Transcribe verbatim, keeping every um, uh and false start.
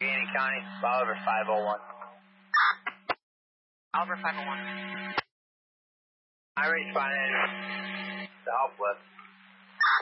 Allegheny County, Oliver five oh one. Oliver five oh one. I responded Southwest.